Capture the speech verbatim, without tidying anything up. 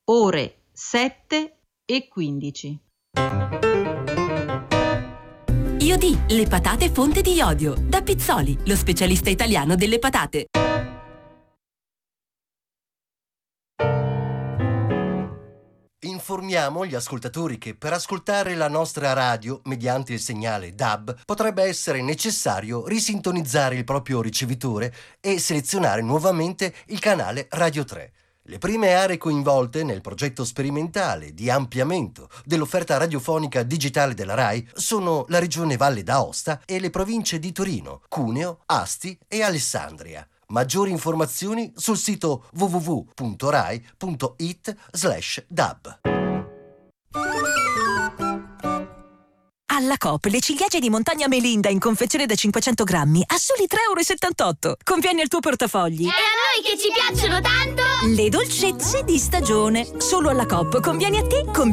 ore sette e quindici. Iodì, le patate fonte di iodio. Da Pizzoli, lo specialista italiano delle patate. Informiamo gli ascoltatori che per ascoltare la nostra radio mediante il segnale D A B potrebbe essere necessario risintonizzare il proprio ricevitore e selezionare nuovamente il canale Radio tre. Le prime aree coinvolte nel progetto sperimentale di ampliamento dell'offerta radiofonica digitale della RAI sono la regione Valle d'Aosta e le province di Torino, Cuneo, Asti e Alessandria. Maggiori informazioni sul sito w w w punto rai punto it slash dab. Alla Coop le ciliegie di montagna Melinda in confezione da cinquecento grammi a soli tre virgola settantotto euro. Conviene al tuo portafogli. E a noi che ci piacciono tanto! Le dolcezze di stagione. Solo alla Coop. Conviene a te, conviene